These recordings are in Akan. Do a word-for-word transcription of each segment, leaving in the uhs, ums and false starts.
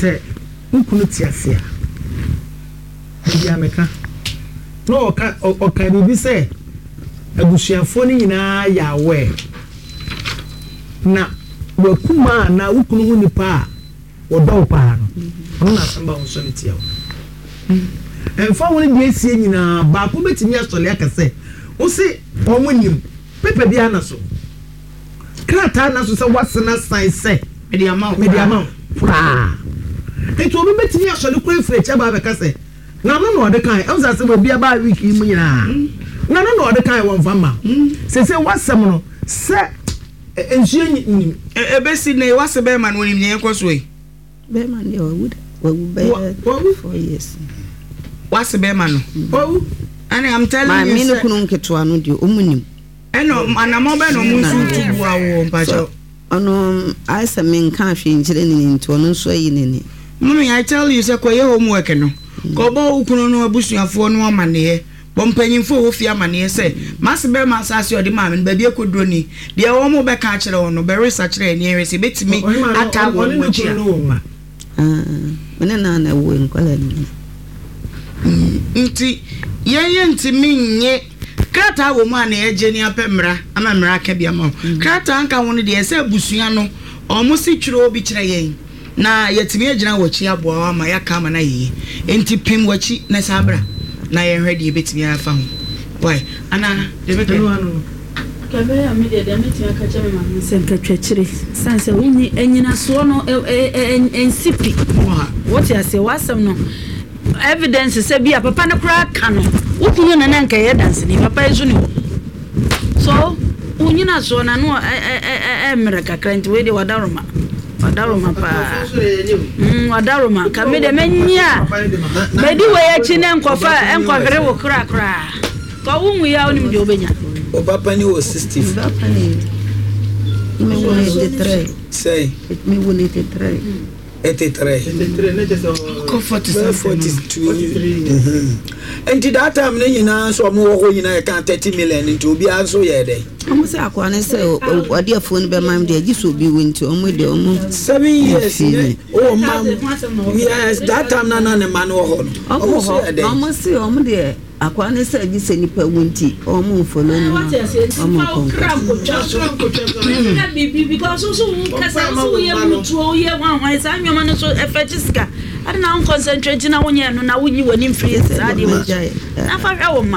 se ukunu tiasia dia meka no oka oka bibi se abusuafo ni nyina ya we na wakuma na ukunu hu nipa wodo pa no ono na samba wo so ne tia wo emfa woni de esie nyina ba ko betimi asole akase wo se omonim pepe bia na so krata na so se wasena san se media ma media ma fra eto obi betimi asole ko efrecha ba be kase na no no de kan e usa se bia ba week mu nyina na no no de kan won fama se se wasem no se enjie nim ebesi na wase be man wonim nye kwaso e be man de wood would be for years wase be man no oh and I'm telling you my minu kunu nketo no de omunim eno anamo be no musu tubu awo mpacho ono aisa men kan hwe njire ni nto no so yi ni mummy I tell you say koye homework no ko bo ukunu no abusuafo no amane bompanyimfo wo fi amane se masebe masase odi maame no ba bi ekoduro ni de wo mo be ka kire wono be research re ni eresi betimi ata wo mo chia ah mena na na wo nkwala ni nti yeye nti minye krata wo mu ana eje ni apemra ama mra ka bia ma krata anka wo no de ese abusua no omo si twiro obi kire yen na yetimi agina wachi aboa ama yaka ama na yi enti pim wachi na sabra na ye hwede betimi afa ho why ana de be no anu kabe ya media de meeting aka chama ma senka twachire sanse woni enyina so no ensipi what you say wasam no evidence say bia papa na kura ka no wukunu na nanka ye dance ni papa ezu ni so unyina so na no e mera kakra nti we de wadaroma wadaroma pa mm wadaroma kabe de menya bedi we ya chi na nkofa enkofere wo kura kura ko wunwu ya onim de obenya o papa ni wo sixty papa ni me wo eighty-three say me wo eighty-three eighty-three eighty-three ne just ko forty-two enti that time ne nyina so mo wo nyina e kan thirty million nti obi aso ye dey omo se akwa ne se odi afoni be mam de agi so obi wonti omo de omo seven years oh mam yes that time na na ne man wo ho omo so omo se omo de akwa ne se agi se nipa wonti omo follow ni omo konkra because so kasa so ye mutu o ye wan wan sa nwoma no so efetiska ade na on concentrate na wonye no na wonyi wani free ade mo na fa hwe wo ma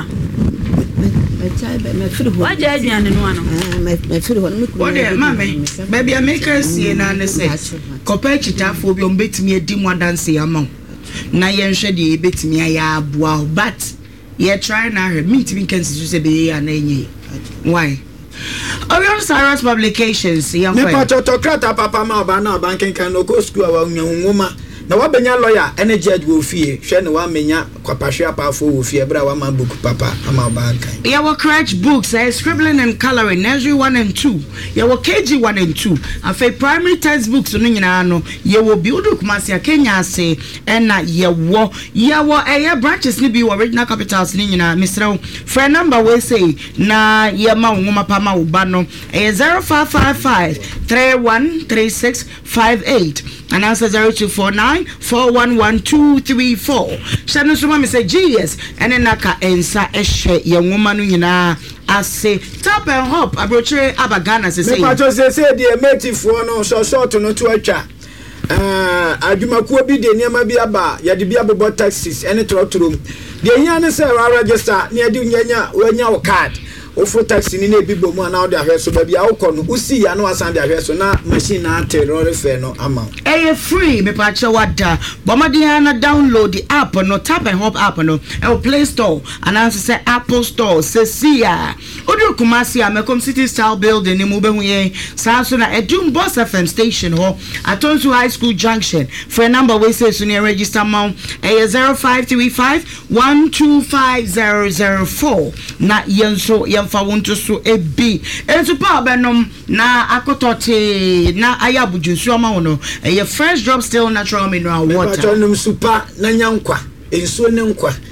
me chai be me firi ho waje aduane no ano me me firi ho me ko de mame baby ameka sie na ne se kopa chitafo bi on betimi edi mu adanse amon na ye nhwe de betimi aya aboa but ye try na her meet me can say be ya na enye why Orion Cyrus Publications young me patotokrata papa ma ba na banking kan no go school wa nwuma na wa benya lawyer ene judge wo fie hwe ne wa menya kwapahwe apafo wo fie bra wa ma book papa ama ba kan ya wa crutch books eh, scribbling and coloring nursery one and two ya wa K G one and two afa primary textbooks no nyina no ya wo biudu kumasi Kenya ase ena ya wo ya wo eh branches ni bi original capitals ni nyina misrao friend number we say na ya ma nwoma pa ma wo ba no eh zero five five five three one three six five eight and answer zero two four nine four one one two three four. Shanu suma me say Jesus ene naka ensa ehwe ye nwoma no nyina ase tap and hop abrochire abagana se say me pacho se say the metifo no so short no to atwa eh adwumakuo bi de niam bi aba ya de bi abebo taxis ene trotrom de hia ne say register ne de nyanya wanya wo card ofo taxi ni na ebibo mu na ode ahwe so ba bia wo no usi ya no asan de ahwe so na machine na terror fe no ama eh free me pa che wada bomadi na download the app no tap and hop app no e Play Store and answer say Apple Store se sia odu kumasi Amekom City Style Building ni mu be hu yen sa so na Edum Boss F M station ho Atonsu High School Junction for number we say so near register mount eh zero five three five one two five zero zero four na yenso fa wonto so ebi enso pa benom na akotote na ayabujusu ama wono e fresh drop still natural mineral water patonum super na nyankwa enso ne nkwa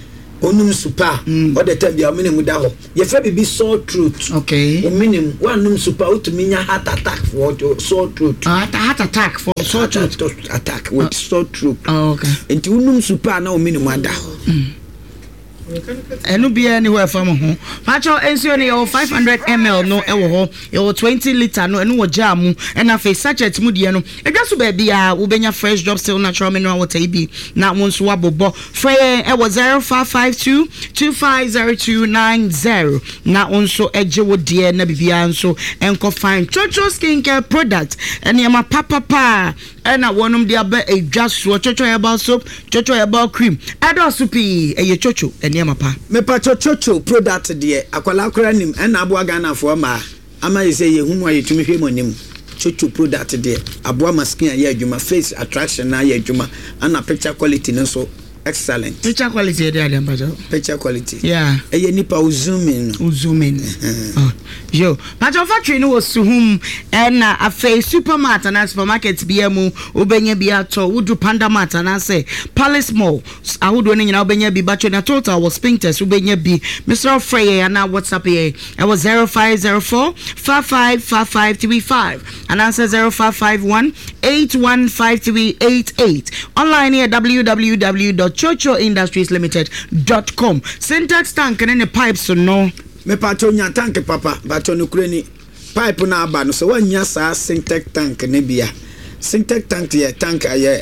onum super all the time dia minimum da ho ye fa bibi sore throat okay minimum one num super utumi nya heart attack for sore throat uh, heart attack for sore throat attack with uh, sore throat oh, okay enti unum super na o minimum da ho enu bia ni ho fa mo ho pacho ensio ne yo five hundred milliliters no e wo ho e wo twenty litre no enu wo jamu e na fe sachet mu de no edwa so ba bia wo benya fresh drop still natural mineral water ibi na won so abobo free e wo zero five five two two five zero two nine zero na won so eje wo de na bibia nso enko fine chocho skincare product ene ma papa pa e na wonum de aba edwa so chocho herbal soap chocho herbal cream ado supi e ye chocho mapa me pacho chocho product de akwala akora nim na aboa Ghana fo ma ama yese ye hunu aye tumi hwe monim chocho product de aboa maskin aye adwuma face attraction na aye adwuma ana picture quality no so excellent picture quality de adam pacho picture quality yeah eye nipa u zoom in u zoom in oh yo pacho factory no was hum na a face supermarket na supermarket bia mu obenya bia to wudu panda mart na say Palace Mall ahodo ne nyina obenya bi bacho na total was pinkers obenya bi Mister Frey na WhatsApp ye it was zero five zero four five five five five three five and answer zero five five one eight one five three eight eight online here w w w dot chocho industries limited dot com syntax tank and the pipes no me pacho nya tank papa bacho no kure ni pipe na aba no so wanya sa syntax tank ne bia syntax tank ye tank ye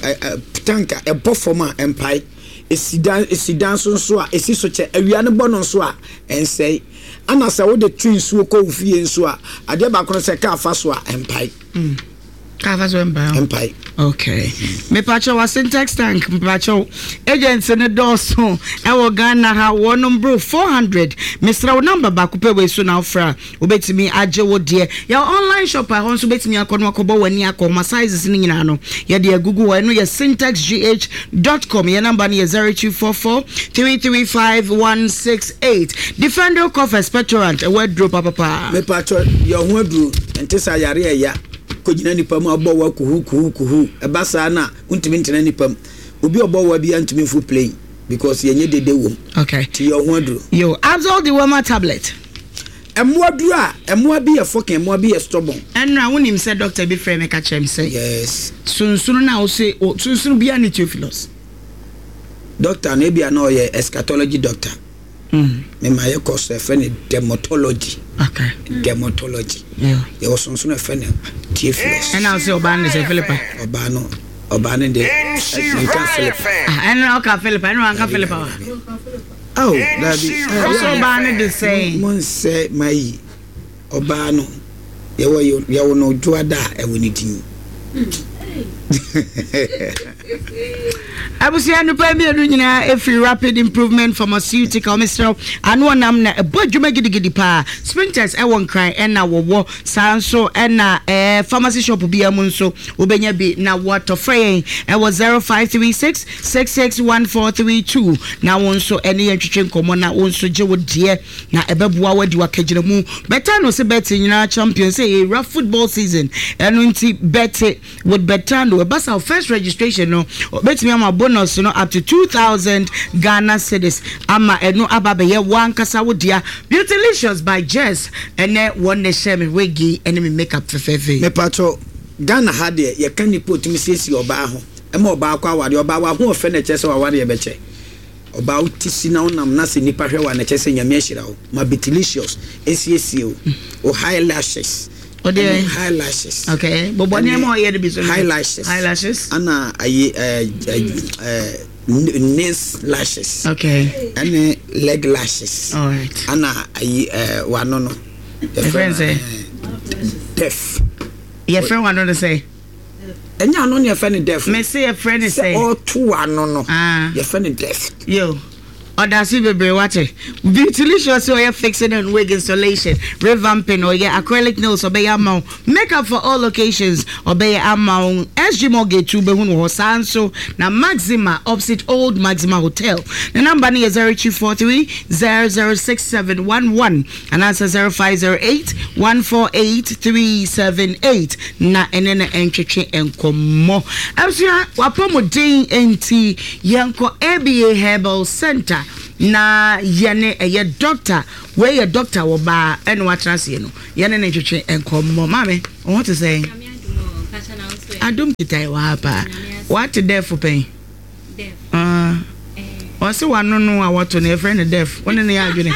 tank e bofoma empai esidan esidan so so a esi so che awia ne bono so a ensei ana sa wo de twin so ko fie so a ade ba kono se ka fa so a empai mm Kava so empai empai okay me pacho wa syntax tank me pacho agents ne doso e wo Ghana ha wonum bro four hundred misra wo number ba ko pe we so na ofra obetimi age wo de ya online shopper hon so betimi akono akobo wani akoma sizes ni nyina no ya de google wa no ya syntax g h dot com ya number ni zero two four four three three five one six eight defender coffee restaurant e wardrobe papa me pacho ya ho aduru ntesa yare ya kojina nipa mu abo wa kuhu kuhu kuhu eba sa na untimi ntena nipa mu obi obo wa bi antimi fu play because yenye dede wo okay ti yo ho aduru yo Absol the Woma tablet emu aduru a emu abi ye foken emu abi ye stubborn enra wonim say doctor bi frame ka chem say yes sunsunu na o say sunsunu bia ni Theophilus doctor na bia na o ye eschatology doctor mm me ma ye course e fe dermatology okay dermatology yeah ye was sunsunu e fe Theophilus and now say oban say Philippa oba no oba ne de nka Philippa ah enra ka Philippa enra nka Philippa oh that be also oban the same mon say mai oba no ye wo ye wo no juada e woni tin abusia no pa mi anu nyina every rapid improvement pharmaceutical Mister anu nam na ebodwuma gidigidi pa sprinters e won cry e na wowo sanso e na eh pharmacy shop bia mu nso obenya bi na water free e was zero five three six six six one four three two na won so ene yentwetwe nkomo na won so je wo de na ebeboa wadi wakagina mu better no se bet nyina champion say a rough football season enu nti bet with Betano about first registration no bet me am bonus no up to two thousand Ghana cedis ama eno ababe ye wan kasa wodia Beautylicious by Jess ene one ne share me wegi ene me makeup fefefe me pato Ghana had ye kan ni potimi sesi oba ho e ma oba akwa wade oba wa ho ofe na chese wa wade ye beche oba utisi na onam na se nipa hwe wa na chese nyame ahira ho ma Beautylicious esi o o high lashes oh dear eyelashes okay but what name are you to be so eyelashes eyelashes ana aye uh, uh, nails lashes okay and leg lashes all right ana aye uh, wano no your friend say deaf your friend want to say enya no your friend deaf me say your friend is say all two ano no ah your friend deaf yo Odasi bebe wache Beautylicious or fixing and wig installation revamping or yeah acrylic nails or be amount makeup for all locations or be amount S G Mortgage to be hun sanso na Maxima opposite Old Maxima Hotel the number is zero two four three zero zero six seven one one and answer zero five zero eight one four eight three seven eight na enena entwetwe enkomo abusua wapomo din enti yanko A B A Herbal Center na yene eye doctor we ye doctor wo ba ene wa transie no yene ne twetwe enkommo mame what to say adum kitai wa pa what deaf pen ah o se wa no no a wato na friend deaf one ne ya adwene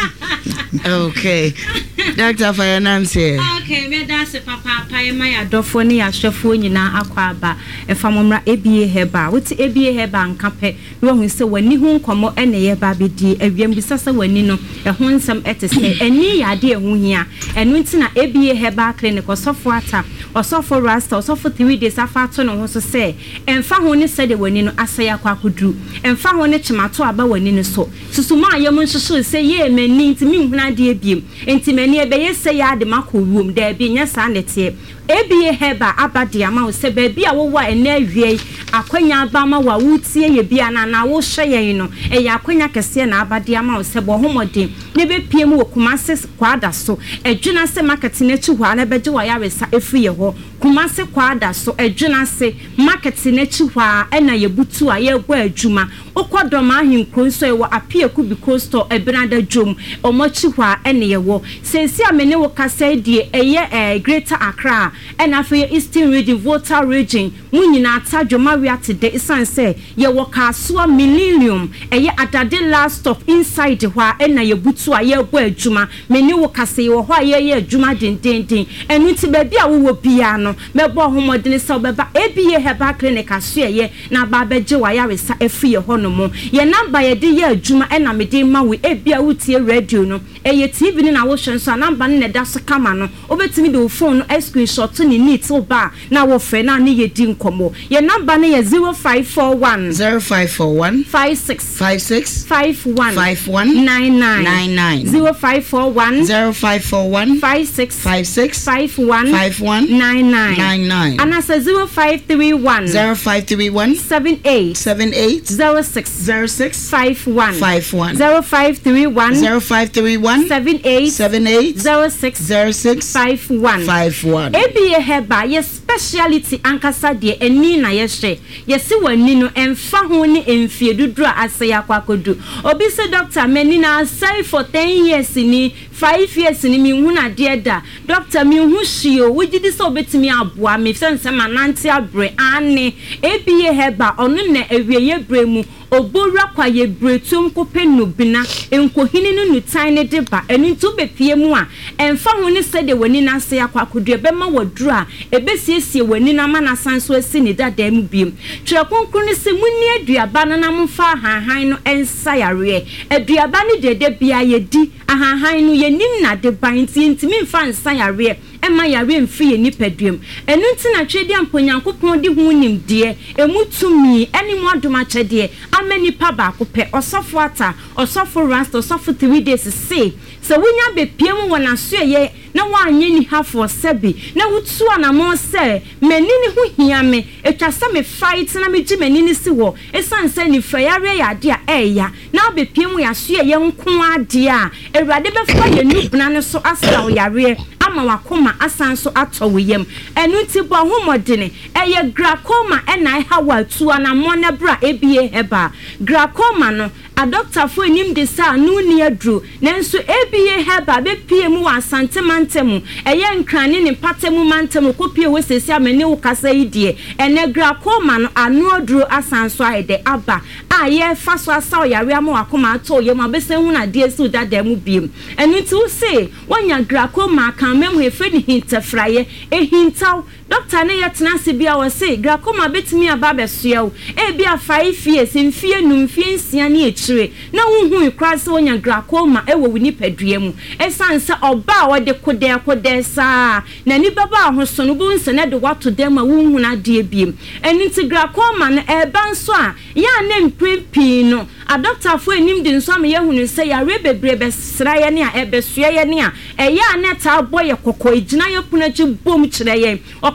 okay Doctor Finance okay me da se papa pa e mai adofo ne ya hwefo nyina akwa aba e famomra ebie heba wuti ebie heba nkape no hu se wani hu nkomo ene ye ba bedi awiam bi sasa wani no e ho nsam etese eni ya de ehu hia enu ntina ebie heba clinic osofo ata osofo rasta osofo three days afa to no ho so se emfa ho ne se de wani no asaya kwa kodru emfa ho ne chimato aba wani no so susuma ayem nsusu se ye mani ntimi nhuna de ebiem ntimi ebe yese ya de makowum da bi nya sa nete ebie heba abade ama wo se ba bi a wo wa ena awie akwanya aba ma wa wutie ye bia na na wo hwe yen no e ya akwanya kese na abade ama wo se bo homodin ne be piem wo kumase kwada so edwuna se market na chi hwa na beje wa ya resa efi ye ho kumase kwada so edwuna se market na chi hwa ena ye butu a ye gwa adwuma okodom ahinkro so e wo apie kubi costo ebrada dwom omochi hwa ene ye wo sensi amene wo kasa die eye Greater Accra and after Eastern Region, Volta Region, Munina Tajomaria today, San say, ye waka swa millennium, a ye at the last stop inside the wa and ye butu a ye boy Juma, many waka say, or why ye Juma din din din, and into baby a wo piano, me bo homo din sobeba, e be ye heba clinic as ye, na babe Joya is a free honomo, ye number ye dear Juma and a medima with a beer with your radio no, a ye T V in our ocean, so number ne that's a camano, over to me the phone, a screenshot. Ni need so ba na wo fe na ne yedi nkomo ye number ne ye zero five four one zero five four one five six five six five one five one nine nine nine nine zero five four one zero five four one five six five six five one five one nine nine nine nine and as a zero five three one zero five three one seven eight seven eight zero six zero six five one five one zero five three one zero five three one seven eight seven eight zero six zero six five one five one ebie heba yes speciality ankasa de eni na yehwe yesi wani no emfa ho ne emfie dudru asaya kwakodu obi se doctor meni na say for ten years ni five years ni mi hu na de da doctor mi hu hio wugidi so betimi aboa me sense manante abre ane ebie heba onu na ewieye bremu obora kwa ye bretum kopenu bina enkohini no nutan ne de ba enu ntu bepie mu a emfa ho ne se de wani na asaya kwakodu ebema wadru a ebesiesie wani na mana sanso asi ne dada mu biem twekonkru ne se munni aduaba na na mfa hanhan no ensa yare aduaba ne dede bia ye di ahanhan no ye nim na de ban ti ntimi mfa ensa yare ema yare mfi ye nipaduam enu nti na twedi amponyankopon de hu nimde emutumi eni mu adoma kyede amani pa ba kope osofo ata osofo rasta osofo three days say se wunya be piem wona so ye na wanye ni hafo sebi na wutu ana mo se menini hu hia me etwa se me fight na me gi menini si wo esanse ni fayare ya de a eya na be piem ya so ye nko ade a ewrade be fa ye nubna ne so asaw yare ama wakoma asanso atowiyem enu ti bo homodene eye glaucoma ena hawa tu ana mo na bra ebie heba glaucoma no a doctor fo enim de sa nu ni adru nanso ebie heba be pie mu wasante mantemu eye nkrane ne patemu mantemu kopie wesesi amene wo kasa idie ene glaucoma no anu adru asanso aide aba aye faso asaw yare ama wakoma atoyem abesen na de su dada mu biem enu ti wo se wonya glaucoma kan mem he feni hintafraye e hintaw doctor ne yetena se bia wo se glaucoma betimi aba besoa e bia five years mfie num mfie nsia ne echire na wohu ikrase wonya glaucoma e wo wini padua mu esanse oba wo de kode kode sa na ni baba ahoso no bu nse ne de wato dem a wohu na de biem eni glaucoma na e banso a ya ne mpempi no a doctor fo enim de nso am ye hunu se ya rebebre besraye ne a e besoa ye ne a e ya ne ta boye kokko ejina ye punachi bom kire ye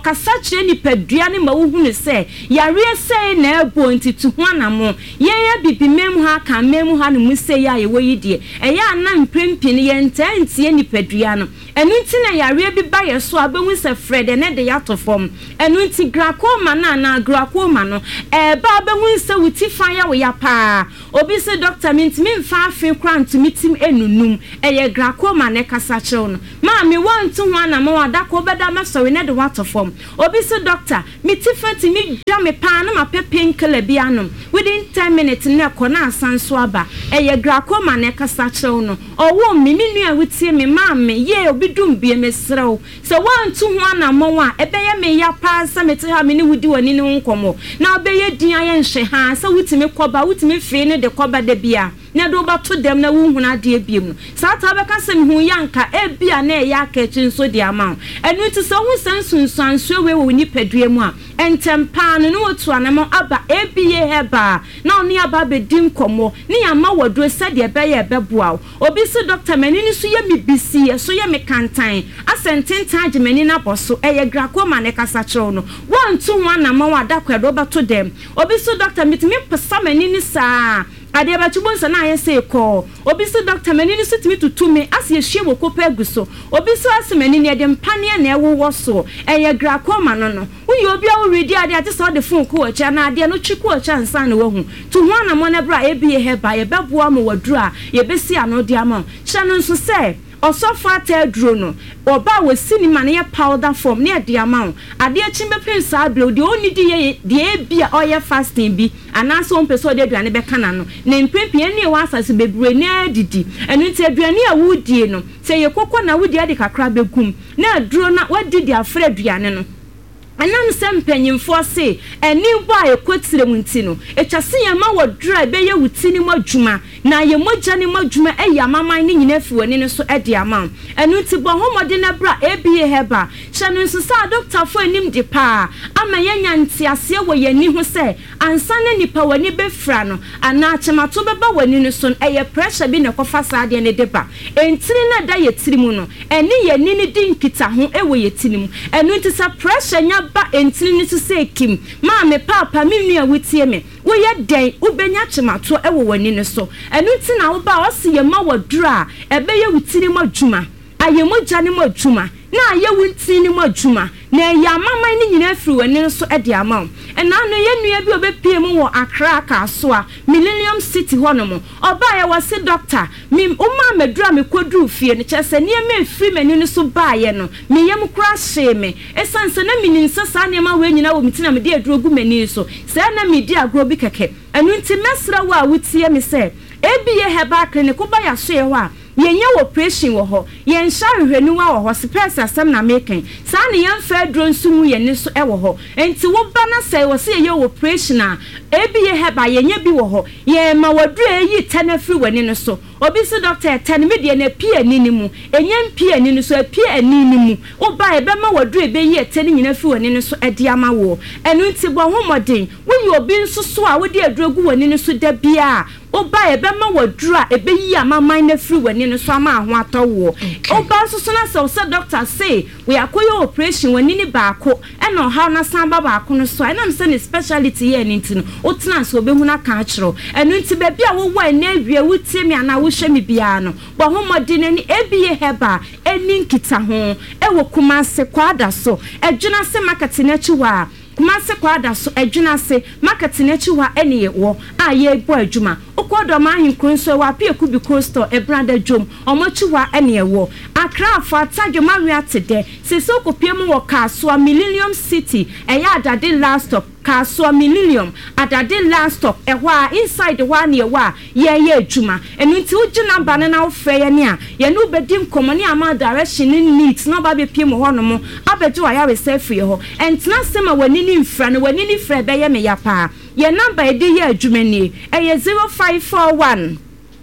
okasa kire nipadua ne ma wo hu ne se yare sei na ebo ntitu ho anamo ye ye bibimem ha ka mem ha ne mu sei ya ye wo yidie eye ana mprempin ye ntantie nipadua no enu nti na yare bi ba ye so abehu se Fred ne de yato fom enu nti glaucoma na na glaucoma no e ba abehu se wuti fan ya wo ya pa obi se doctor mintimi mfa afi kra ntimi tim enunum eye glaucoma ne kasa chew no ma me want ho anamo adako beda masori ne de wato fom obi se doctor mitifati mi dwa me pa na ma painkiller bi anom within ten minutes na kona asanso aba eye glaucoma ne kasa chew no owo mi mi nua wutie me ma me ye obi dum bie mesrew se want ho anamo a ebeye me ya pa sa meti ha me ni wudi wani ne nkomo na obeye din aye nhwe ha sa wutimi koba wutimi fe ne de koba de bia na do ba to dem na wo huna de biem no sa ta be ka sem hu yanka e bia na e ya ka chi nso de ama enu ti so hu sansunsanso we wo ni padua mu a entempa no no otu anamo aba e bie heba na oni aba be dim komo ni ama wodo se de be ye beboa obi se doctor mani ni so ye mi bisi ye so ye me kantan asententan age mani na boso e ye glaucoma ne kasa chew no one two one ama wa da kwa do ba to dem obi se doctor mitimi pesa mani ni sa ade ba tubon sa na ye say ko obi so doctor mani ni sitimi tutu me ase ehie wo kopa aguso obi so ase mani ni de mpane na ewo wo so eye glaucoma no no uyi obi a wo redi ade ate so de phone ko ocha na ade no twiku ocha nsa na wo hu to ho na mo na bra e bi ye heba ye beboa mo waduru a ye besi ano de ama hye no nso say osofa ta duro no oba we cinema na ye powder form na de ama ade achimbe prince ablo de oni di ye de bia oye fasting bi anaso ompeso de aduane be kana no na mpempie ne wa asase bebre na didi enu nti aduane a wudie no se ye kokko na wudie ade kakra begum na duro na wadidi afra aduane no anam sempanyimfo se eni bo a ekotire mu ntino etwase yama wodra be ye wutini mu adwuma na ye mogya ni mu adwuma e ya maman ni nyina fi woni no so e de ama enu ti bo homode na bra e bi ye heba hyanu nso sa doctor fo enim de pa ama ye nyanti ase wo ye ni ho se ansa na nipa woni be fra no ana chemato be ba woni no so e ye pressure bi na kofa sa de ne de ba entiri na da ye tiri mu no eni ye ni ni di nkita ho e wo ye tiri mu enu ti sa pressure nya ba entini ni so say kim ma me papa me nua wutie me wo ye den ubenya chemato e wo wani ne so enu ti na wo ba o se ye ma wadura e be ye wutini ma dwuma aye mogya ne ma dwuma na ye wutini ma dwuma na ya mama ni nyina firi wani so e de ama ena no ye nua bi obepie mu wo Accra ka so a Millennium City honomo oba ye wase doctor mi umma medura me koduru fie ne chese ne me firi mani no so ba ye no me yem kura hye me esanse na mini nsasa ne ma we nyina wo mitina me de aduro gu mani so se na me di agro bi keke enu nti mesra wo a wutie me se ebiye heba clinic ba ya so ye ho a yenye operation wo ho yen hwehwenu wa wo ho space asem na making sa ne yen fa dron sumu ye ne so e wo ho enti wo ba na say wo se ye operation a ebiye heba yenye bi wo ho ye ma wadu eyi tenafri wani ne so obi se doctor ten me de na pie ani mu enye pie ani so pie ani mu wo ba e be ma wadu e be yi teni nyina fi wani ne so e de ama wo enu nti bo homoden wo yi obi nso so a wo de adrogu wani ne so da bia oba ebe ma wadura ebe yi amaman na free wani no so ama ho atowo oba so so na se doctor say we akoyo operation wani ni baako e no ha na san ba baako no so e na mse ni specialty ye ni ntino otena so obehu na ka akiro enu nti be bia wo wa na awie wutie mi ana wo hwe mi bia no bo homodi na ni ebiye heba eni nkita ho e wo Kumase kwada so edwuna se market na chiwa Kumase kwada so adwuna se market na chiwa ene ye wo a ye bo adwuma okodo ma hinkun so wa pie kubi coastal e brother jom omochiwa ene ye wo Accra fa tagyo ma wi atede se so kopie mu wo Kasua Millennium City e ya adade last stop Kasua Millennium adade last stop e ho a inside one ye wa ye ye adwuma enu nti uji number na na ofre ye ne a ye no bedim komo ne ama direction ni neat na ba be pie mu ho no mo abeju aya we safe ye ho entna sema wani ni mfra no wani ni fra be ye me ya pa ye number e de ye adwuma ni e ye zero five four one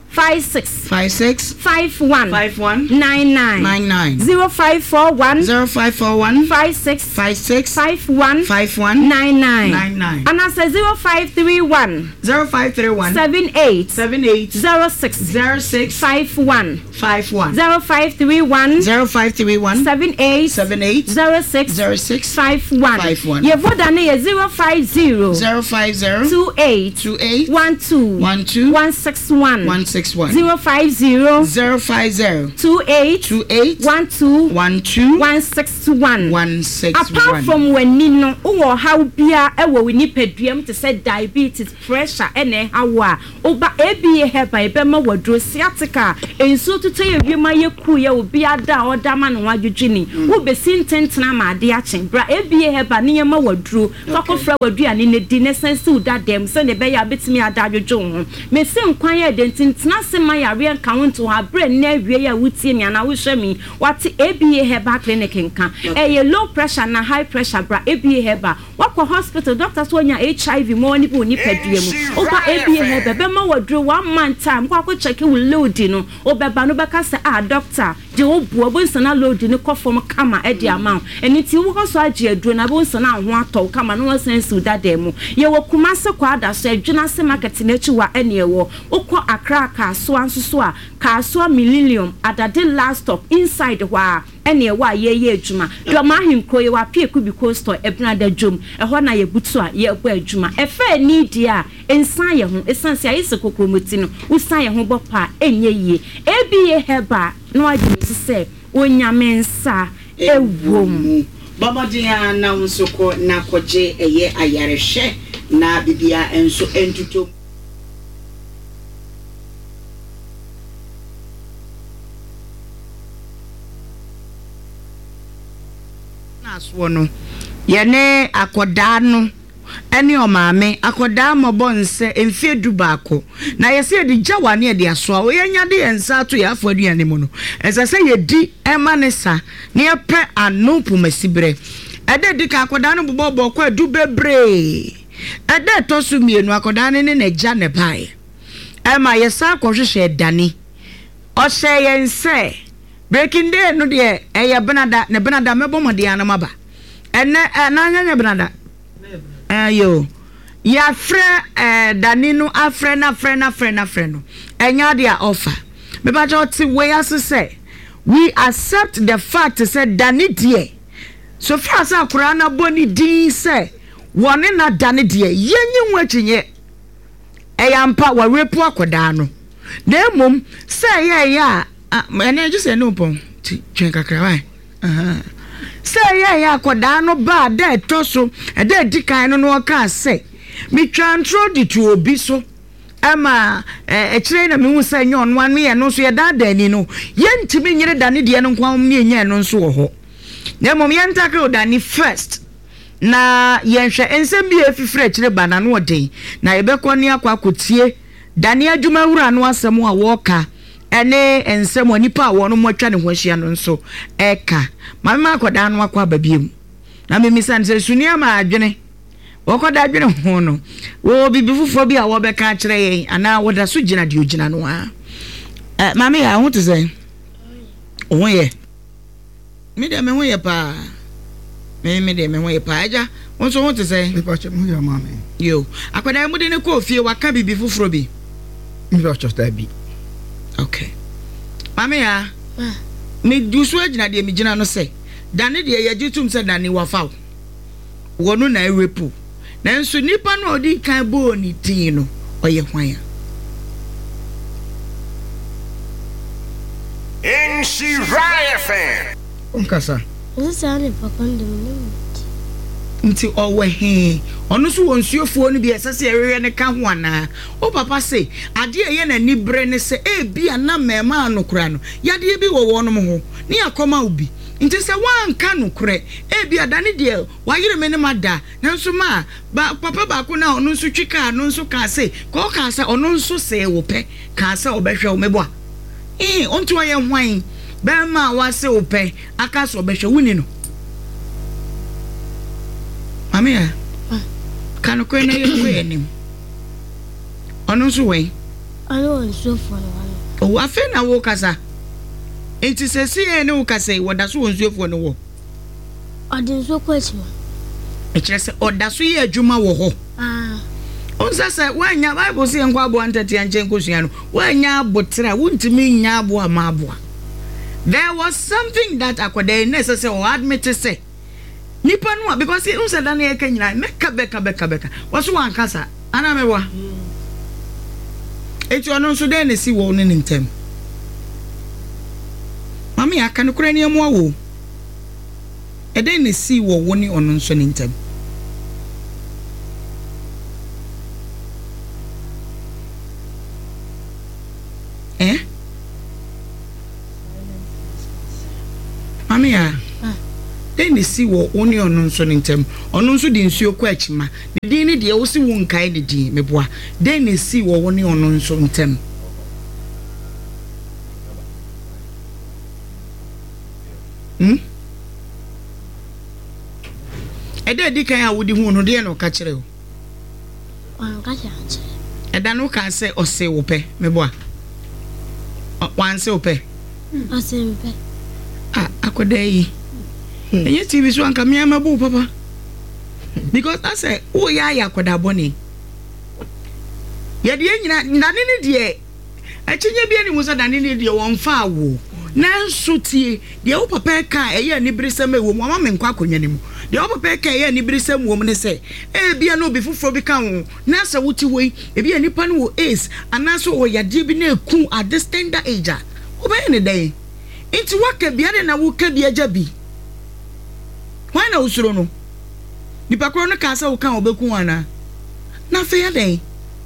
five six five six five one five one nine nine nine nine zero five four one zero five four one five six five six five one five one nine nine nine nine and I say zero five three one zero five three one seven eight seven eight zero six zero six five one five one zero five three one zero five three one seven eight seven eight zero six zero six five one five one. Your voda ne zero five zero zero five zero two eight two eight one two one two one six one one six one zero five zero zero five zero two eight two eight one two one two one six one one six one. Apart from when nino uwo how bia ewo we nipaduam to say diabetes pressure ene hawa oba ebi heba ebema wadro sciatica enso to tell you ma yeku ye obi ada oda ma no wadwudwini wo be sintentena ma ade achen bra ebi heba ne ma wadro fakofra waduane ne di ne sense uda dem se ne be ya betimi ada adwudwo ho me se nkwan ye dentintena se ma ya re nka wonto ha bre na awie ya wutie mi ana wo hwe mi wate ebi heba clinic nka eh low pressure na high pressure bra ebi heba wakọ hospital doctors wonya H I V mo ni bu ni padua mu oba ebi heba be ma wadro one month time kwa ko check we load no obeba no beka say ah doctor je obu obonsana load ni kofom kama e di amount eni ti wo so age aduro na bonsana ho atọ kama no sense u dada mu ye wo kuma se kwa da so adwuna se market na chi wa ene wo ukọ Accra ka so anso a ka so millennium adade last stop inside wa ene wa ye ye adwuma do ma himko ye wa pie kubi coaster ebna da dwom eho na ye butu a ye bo adwuma efa ni dia ensan ye ho esanse ayi se kokromoti no usan ye ho bopa enye ye ebi ye heba no adi se onyame nsa ewom babadia na unsoko na koje eye ayarehwe na bibia enso entuto aswono yene akoda no ene omame akoda mobo nse emfie dubaako na yese de gyawane de asoa oyenya de ensa to ya afo aduane mu no esese yedi emanesa ne yepe anopu masibre ede de ka akoda no bobo kwa du bebre ede to so mienu akoda ne ne gya ne bai ema yesa akohwehwe dani o hye yense breaking day no de eye benada ne benada mebo mode anamaba ene na nyanya benada ayo ya fre eh dani no afre na fre na fre na fre no enya dia offer me ba joti we asese we accept the fact say dani die so far say akura na boni din say woni na dani die yenyi nwachinye eyampa wa repu akoda no na mum say ye ya ene just say no pon twen kakra wai aha say ye ya akoda no ba da etoso e da dikan no no ka say me twantro di to obi so ama e kire na me hu say nyon wan me ye no so ye da da ni no ye ntimi nyire dani de no kwam ne nya no so wo ho na mum ye ntaka odani first na yenhwe ensem bi efifre kire bana no odin na yebekọ ne akwa kotie dani adwuma wura no asem a woka ene ensem onipa a wono motwa ne ho hia no nso eka mama akoda no akwa babiem na me misan se sunia ma adwene wokoda adwene ho no wo bibifufo bi a wo beka kire yen ana woda so gina de ogina no a eh mama ya ho to say o ye me de me ho ye pa me me de me ho ye pa aja won so ho to say me pa che mo ya mama yo akoda mu de ne ko fie waka bibifufo bi me pa che sta bi okay mama ya me dusu agina de me gina no say dane de ye gitum say dane wafa wonu na erepu na nso nipa no odi kan bo ni tin no oye hwan in Shiraya fan onkasa Usane pakondo mu nti owe he onu so wonsuofuo no bi esese erere ne ka ho ana o papa say ade eye na nibre ne se e bia na mema anokura no yade bi wo wono mo ho ne akoma obi nti se wan ka nokure e bia dane de wayire me ne mada na nso ma ba papa ba ko na onu nso twika no nso ka say ko ka say onu nso se wo pe ka say obehwe wo mebo a eh onto aye hwan ba ma wa se wo pe aka so obehwe wuni no Amia, can you go in a way? On us way. I know so for one. Oh, I feel na wo kasa. Enti se si e ne wo kasa e woda so wonsuo fo no wo. Odin so kwechima. E kire se oda so ye adwuma wo ho. Ah. Onsa se wanya Bible se enko abo antati anche nkosua no. Wanya abotra, wuntimi nya abo ama abo. There was something that akwade necessary or admit to say. Nipa no because he unsa dan e kanyina meka beka beka beka. Waso wan kasa. Ana mewa. Eti ono nso den si wo ne ntem. Mami aka no kura ne mu awo. E den ne si wo wo ne ono nso ne ntem. Eh? Mami ya. Den ne si wo wo ne ono nso ne ntem. Ono nso di nsuo kwa achima. Ne din ne de wo si wo nkai ne din meboa. Den ne si wo wo ne ono nso ntem. Hmm? Ede di kan a wodi hu no de no ka kire o. Wan ka kire. Eda no ka se ose wo pe meboa. Wan se wo pe. Ose mpe. Ah, akoda yi. Enye T V so anka me amabu papa. Because I say, oh ya ya akoda boni. Ya de nyina ndane ne de achinye bia ni musa dane ne de won fa wo. Na nso tie de wo papa ka eye ni brisem ewo mo ama me nkwa akonwa ni mu. De wo papa ka eye ni brisem wo mo ne se e bia no bi foforo bi ka wo na sa wuti wei e bia nipa no wo ace anaso wo ya de bi na eku at this tender age. Wo ba ne dai. Inti waka bia de na wo ka bia jabi. Why na usuro no? Nipa kro no ka sa wo kan obeku ana. Na fe ya dai.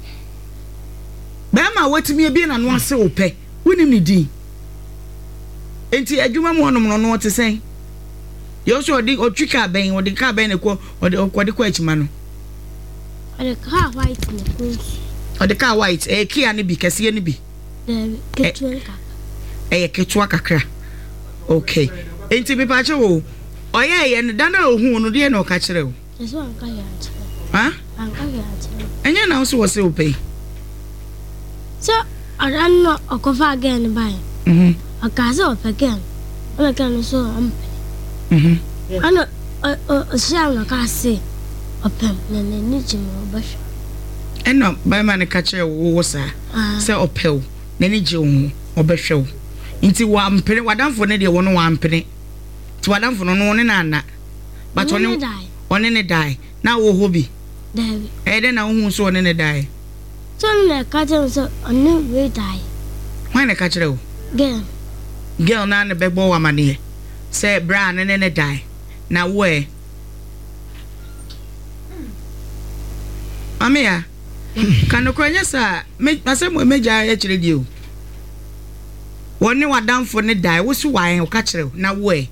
Ba ma watimi e bia na no ase wo pe. Wonim ni di. Enti adwuma mu onom no no te sen. Yo so odi otwika ben, odi ka ben ne ko odi odi ko achima no. Odi ka white ne ko. Odi ka white e kia ne bi kase ne bi. Eh, ketwa ka. Eh ketwa kakra. Okay. Enti bi pa che wo. Oya ye ne dana ohun no de na o ka kire wo. Eso an ka ya che. Ha? An ka ya che. Enya na so wo se wo pe. So, aran no okofa again bai. Mhm. Akaza opegen. Ona kan so am. Mhm. Ana o shang na ka se. Opem na na ni jimi obasha. Eno bai ma ne ka kire wo wo sa. Se opew na ni je wo obehwe. Nti wa mpene wadamfo ne de wo no wa mpene. Ti wadamfo no no ne na na. But one one ne die. Na wo hobi. David. E de na wo so one ne die. So na ka je so onu we die. Why ne ka kire wo? Girl. Girl na ne bebo wa mane. Say bra ne ne die. Na wo e. Amia. Kan okranya sa me asem meja e kire di o. Woni wadamfo ne die wo si wan o ka kire na wo e.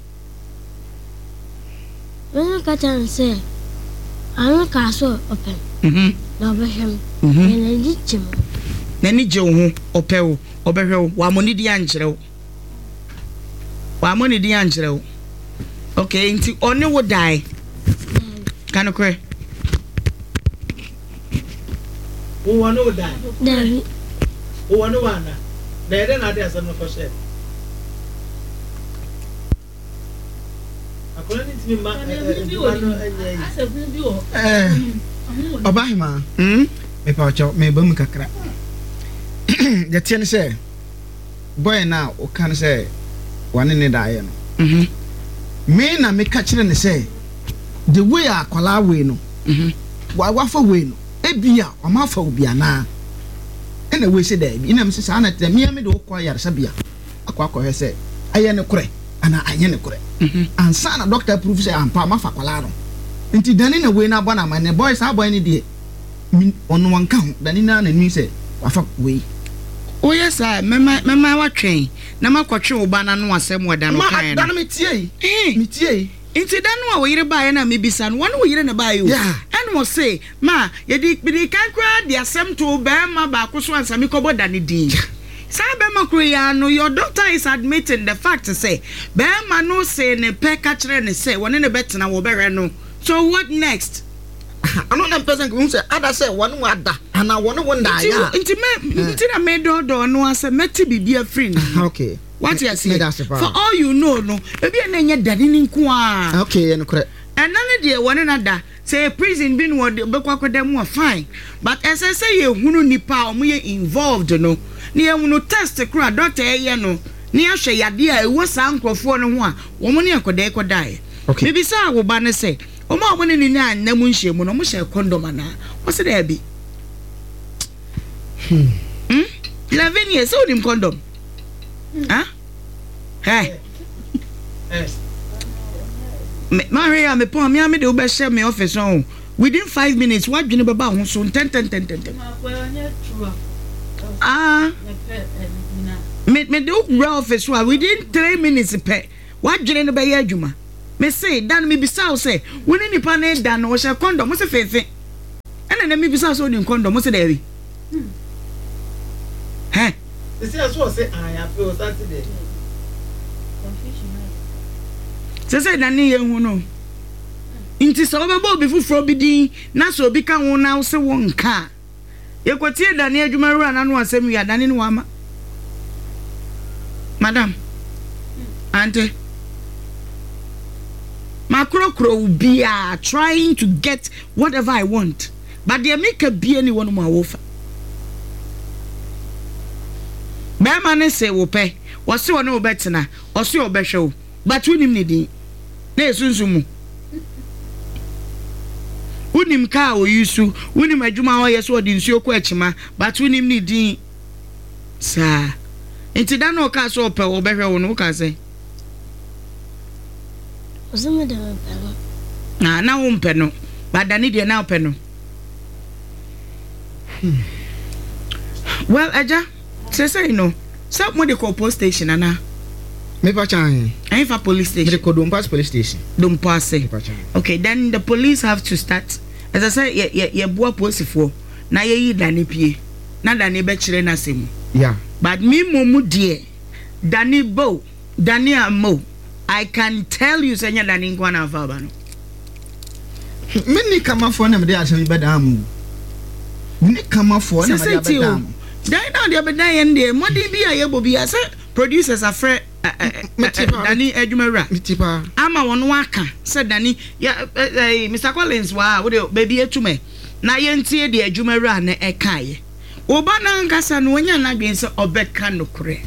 When ka tan say anu ka so open. Mhm. Na obehwem. Mhm. Na ni jimi. Na ni je wo opew obehwe wa moni di ankire wo. Wa moni di ankire wo. Okay, nti oni wo die. Kan kwe. Wo wa no die. David. Wo wa no wa na. Na ede na ade asem no for share. Akola ni timi ma eh Obahima. Hmm? Me pa cho me ba mu kakra. Ya tiene se. Boy na o kan se wane ne da ye no. Mhm. Me na me ka kire ne se the way akwala we no. Mhm. Wa wa fa we no. Ebia o ma fa obi ana. E na we se da bi na me se sa na te me me de okwa yare sabia. Akwa akwa he se aye ne kure ana anye ne kure. Mhm. Ansa na doctor prove say ampa ma fa kwala no. Nti dani na we na ba na ma ne boy sa boy ne de ono wanka ho dani na na ni se wa fa we. Oh yes, I mema mema wa twen na makotwe wo ba na no asem wada no kan Ma dan me tie eh me tie inti dan no wo yire ba ye na me bisa no won wo yire na ba ye o and mo say ma ye di bi kan kra di asem to ba ma ba ko so ansa me ko boda ne din sa be ma kro ya no your doctor is admitting the fact to say ba ma no say ne pe ka kire ne say won ne betena wo bere no so what next ano na person ko say ada say wonu ada ana wonu wonda ya nti me nti na me do do no ase meti bibia free na okay what you say for all you know no ebi na nya dade ni nko a okay ye no kore ena ne de wonu na da say prison bin wo be kwakwada mu fine but as I say ye hunu nipa o mo ye involved no ne ye hunu test kra doctor ye no ne ahwe yade a ewo sa nkrofo no ho a wo mo ne akoda ekoda e bibi sa wo ba ne say o ma mo ne ni na na mu nhye mu no mo hye condom ana wo se da bi hmm hmm eleven years so dim condom ah hey eh me Maria me pon me am de obe share me office on within five minutes what dwene baba ho so ten ten ten ten ah me me do office within three minutes pe what dwene no be ya adwuma me say dan me bisa say woni nipa na dan no share condom mo se fefe ena na me bisa so ni condom mo se da bi he they say so say I feel Saturday se se na ne ye hu no nti so obebo bi fufuro bi din na so obi ka ho na se wo nka ye kwatie da ne adwuma ru ana no asem ya da ne no ama madam ante makrokro ubia trying to get whatever I want but they make a be anyone mo awofa be ma ne se wo pe wo se wo ne obetena wo se obehwe wo but unim ne din na esunsumu unim ka o yusu unim adwuma ho yeso odi nsuo ko akima but unim ne din sa enti da no ka so pe wo behwe wo no ka se ozeme de pe no na na wo mpe no but da ne de na pe no well aja say say you know some mo de call post station ana me pa chan I for police station. Me ko Dompas police station. Dompas. Okay, then the police have to start. As I say, ye ye ye boa posifo. Na ye yi dani pie. Na dani be chire na semu. Yeah. But me momu die. Dani bo, dani amo. I can tell you senya dani nkwa na fa ba no. Me ni kama fo na me dey asem be dam. Ni kama fo na me dey be dam. Dan na dey be dan ye ndie. Modi bi a ye bobi ase producers afre Dani Ejumera Mitipa ama wono aka said Dani ya Mister Collins wa wo de baby etume na ye ntie de Ejumera na ekaye oba na ngasa no nya na dwen se obeka no kure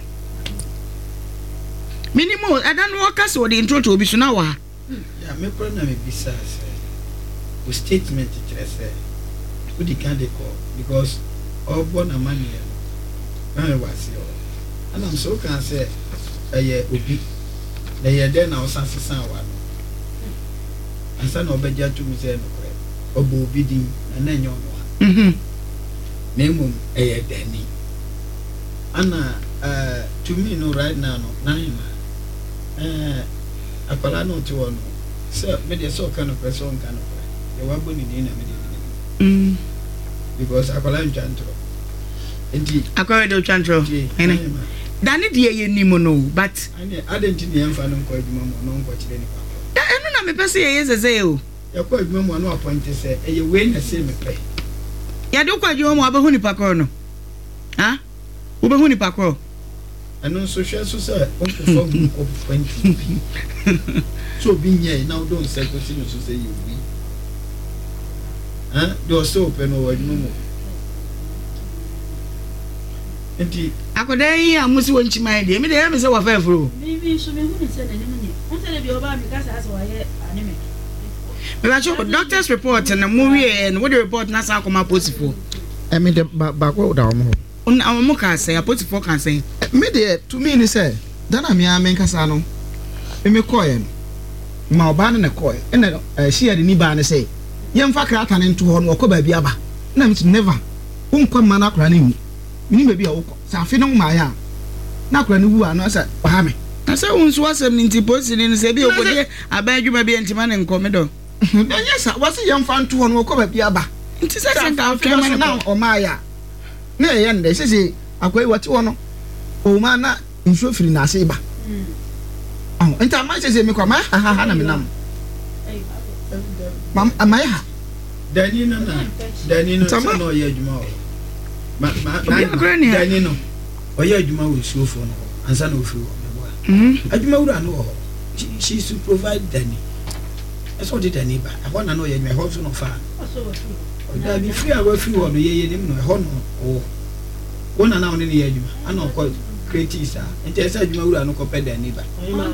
minimum adan wo kasa wo de intro to obi so na wa ya me pro na me bisa se o statement kire se wo di kan de call because obo na mani na me wasi o ana am so kan se eye obi na ye den na osase san wa no ansa na obeja tu mi se no kore obo obi din na na nyo no mhm na emum eye dani ana uh to me no right now no na hima eh akwala no ti wo no se me de so kan no person kan no kore ye wa boni ni na me de mm because akwala ntantro enti akwala do ntantro ene Dani die ye nimo no but ane adenti ne mfa no kwa adwuma mo no nkwa kire ni papa da enu na me pese ye yezeze o ya kwa adwuma mo no appoint se eye we na se me pe ya do kwa adwuma mo abehu ni pakro no ha wo behu ni pakro anu so hwe so se onko fo mu ko twenty so bi nye na do nse ko si no so se ye wi ha do so pe no adwuma mo enti akoda yi amusi wonchi mai de me de ya me se wa fa furo bibi so me hu ni se na ni munye on tele bi oba mi kasa asa wa ye anime me ba cho doctor's report na mu wie no what the report na sa koma posifo e me de ba ko da mo on amu ka say posifo kan say me de to me ni say dana me a men kasa no e me koye ma oba na koye e na share de ni ba na say ye mfa krata ne nto ho no okoba bi aba na me never unkwa ma na kra na ni ni me bi a wokọ sa afi no ma ya na kra ni wu ano sa ha me na say unsu asem ni nti posi ni se bi okode abadwuma bi entima ne nkome do enye sa wase ye mfa nto ho no okoba bi aba nti se se ka afi ma na o ma ya na ye nde se se akwai wati wo no o ma na nsu firi na ase ba mm oh enta ma se se me kwa ma ha ha na me nam mam amai ha Dani no na. Dani no so no ye adwuma o. Ma ma Dani no. Oye adwuma wo suofo no. Ansa na ofi wo. Mhm. Adwuma wura no ho. She is to provide Dani. That's what did Dani ba. I want to know ye me ho so no fa. Da bi free awa free wo no ye ye nim no ho no. Oh. Wona na woni ne ye adwuma. Ana ko creative sa. Enti esa adwuma wura no ko pe Dani ba.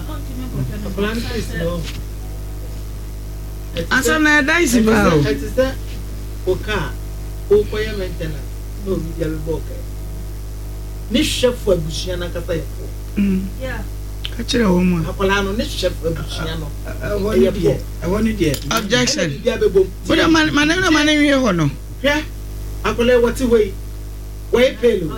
Asa na daisi ba o. Etisa oka o koye maintenance no bi dia be boka. Ni chef abusia na kasa ye fo. Mm. Yeah. Ka kire wo mu. Akola no ni chef abusia no. I want it. I want it. Objection. Dia be bom. But man man na man wie ho no. Hwe. Akola wati we. We pelo.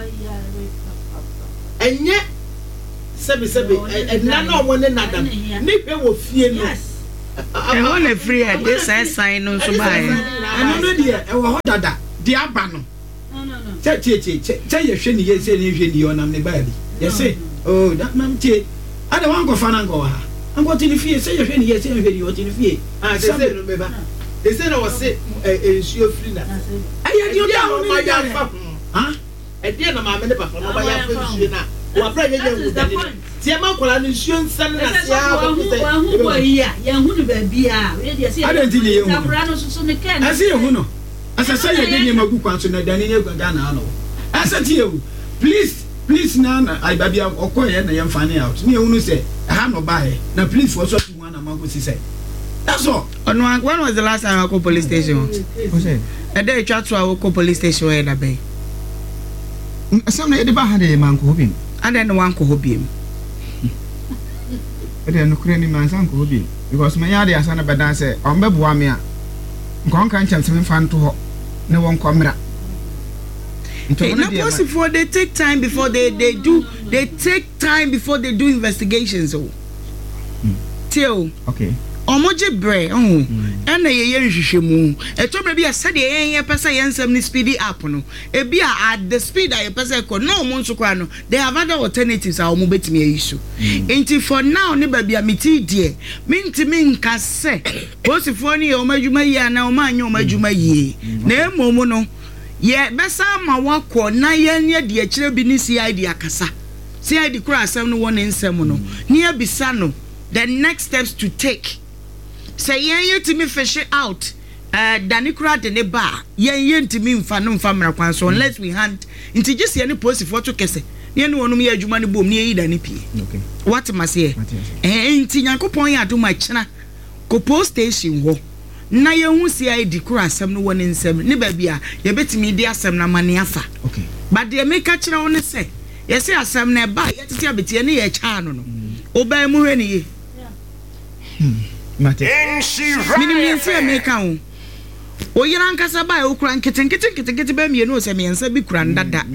Enye sebe sebe enna na omo ne nadam. Ni hwe wo fie no. I want a free at this sign on so by. I know dear, I will dada, dear Bano. No, no, no. Tell you, tell your shiny, yes, and you on the body. Yes, say, oh, that man, I don't want to go fan and go. I'm going to the fear, say your shiny, yes, and you in the fear. I said, remember, they said I was sick, is your friend. I had you down, my young, huh? At the end of my minute, but I'm now. What is the point? Tiama kola ni nsuo nsane na sia ko se wa hu bo yi a ye hu no ba bia we dey say I don't think you sabra no so ne ken I say hu no asa say ye dey magu kwanso na dani ne gwaga na no asa ti you please please na na I ba bia okoye na ye mfane out ne hu no say ha no ba he na please for so to one na mago si say that's all. On when was the last time I go police station? O say e dey twa to I go police station where na be some na e dey ba ha dey man ko hobin and then one ko hobim ede no kure ni mansan ko bi because me yade asa na bedan say on beboa me a nkon kan cham se me fan to ho ne won komra Hey, not possible. They take time before they, they do. They take time before they do investigations. Oh, mm. Till okay. Omoje bre, oh, and ye yen shishemu. A to maybe a said ye pesa yen some speedy up no. E be at the speed I pesa ko no monsukwano. They have other alternatives. I will bet me a issue. Inti for now, ne baby a miti dear. Minti min can say. Posifoni or majuma ye na omanyo majuma ye. Ne momono. Ye besa ma wako na yen ye de chire bi ni C I D akasa. C I D kura asem no won ensem no. Ne bisa no. The next steps to take. Say yen ye to me fish it out. Uh Danikura de ne ba. Yen yen to me mfa no mfa mra kwan so unless we hand into just any post for to kese. Ne no wonu me adwuma ne bom ne yi da ne pie. Okay. What must ye? Eh enti Nyankopon ya do ma chena. Ko post station wo. Na ye hu C I D kura asem no won nsem. Ne ba bia ye betimi di asem na mane afa. Okay. But the make a chena won say. Ye say asem na ba ye tete abetie ne ye cha no no. Oba mu hwe ne ye. Mate. Minimum free America. O yiran kasa ba e okura nkete nkete nkete nkete ba mienu se me nsa bi kura ndada.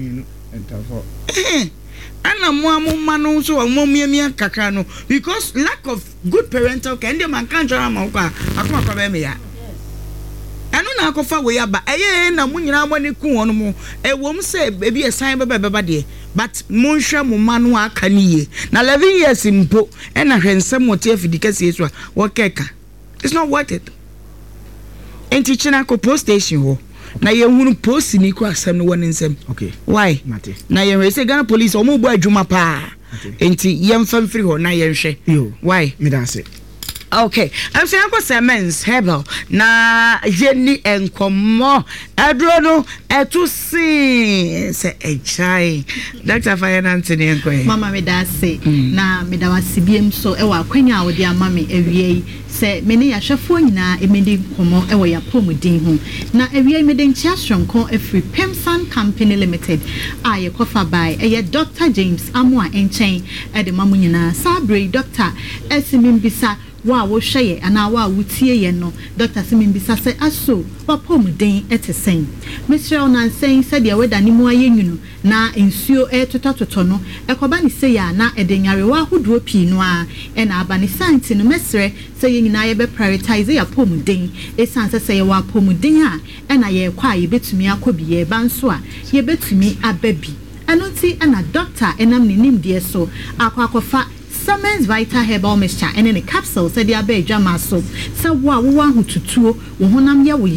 Eh. Ana mo amuma no so mo miamia kakra no because lack of good parental care ndem man kan jara ma kwa akoma kwa ba me ya. Anu na akofa we ya ba eye na mo nyina mo ne ku won mo e wom se bebi esan beba beba de but mo nhwa mo manu aka ni ye na eleven years mpo e na hwensem wote afidika sie so wo keka it's not worth it. Enti china ko post station ho na ye hunu post ni ko asem no won nsem. Okay. Why? Mate. Na ye we say Ghana police o mo bu adwuma pa. Enti ye mfam free ho na ye nhwe. Yo. Why? Me dan say. Okay, I'm saying I go men's herbal na Jenny enkomo adro no etu si se ejai Doctor Finance ni enkoye Mama me da say na me da wasibiem so e wa kwanya wo de ama me awie se me ne ya hwefo nyina e me de komo e wo ya pomudin ho na awie me de nchia hronko afri Pemsan Company Limited a ye kofa by e ye Doctor James Amwa enchen e de mamu nyina sabre Doctor Esimimbisa wa wo hweye ana wa wutie ye no Doctor Simimbisa se aso wa pomuden etesen Mister Onansen said ya weda ni mu ayenwunu na ensuo e totototo no ekoba ni se ya na edenyare wa hodro pi no a e na aba ni santi no mesre se ye nyina ye be prioritize ya pomuden e sanse se ye wa pomuden a e na ye kwa ye betumi akobi ye banso a ye betumi ababi anonti ana doctor enam ni nimde so akwa akofa Summons Vital Herbal Mixture and in a capsule said ya be drama so. So wa wo wa hututuo wo honam ye wo ya